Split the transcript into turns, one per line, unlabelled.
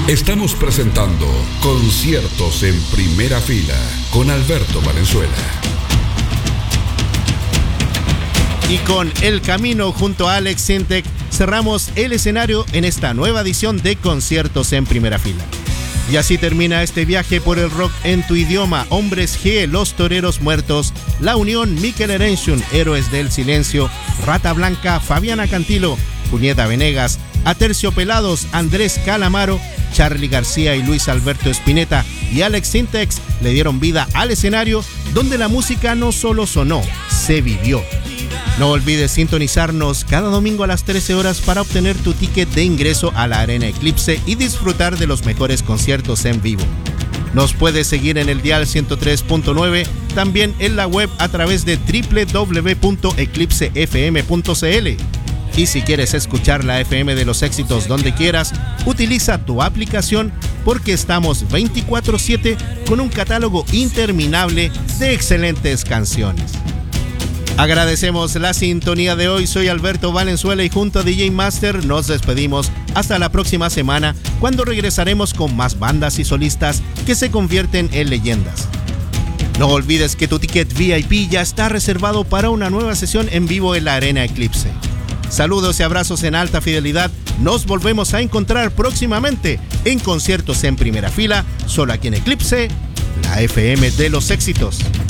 Estamos presentando Conciertos en Primera Fila con Alberto Valenzuela.
Y con El Camino junto a Alex Sintek cerramos el escenario en esta nueva edición de Conciertos en Primera Fila. Y así termina este viaje por el rock en tu idioma. Hombres G, Los Toreros Muertos, La Unión, Mikel Erenchun, Héroes del Silencio, Rata Blanca, Fabiana Cantilo, Julieta Venegas, Aterciopelados, Andrés Calamaro, Charly García y Luis Alberto Spinetta y Alex Sintek le dieron vida al escenario donde la música no solo sonó, se vivió. No olvides sintonizarnos cada domingo a las 13 horas para obtener tu ticket de ingreso a la Arena Eclipse y disfrutar de los mejores conciertos en vivo. Nos puedes seguir en el dial 103.9, también en la web a través de www.eclipsefm.cl. Y si quieres escuchar la FM de los éxitos donde quieras, utiliza tu aplicación porque estamos 24/7 con un catálogo interminable de excelentes canciones. Agradecemos la sintonía de hoy. Soy Alberto Valenzuela y junto a DJ Master nos despedimos hasta la próxima semana, cuando regresaremos con más bandas y solistas que se convierten en leyendas. No olvides que tu ticket VIP ya está reservado para una nueva sesión en vivo en la Arena Eclipse. Saludos y abrazos en alta fidelidad. Nos volvemos a encontrar próximamente en Conciertos en Primera Fila, solo aquí en Eclipse, la FM de los éxitos.